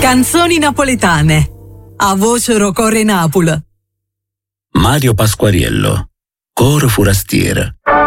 Canzoni napoletane. A voce Rocore Napul. Mario Pasquariello, Coro Furastiera.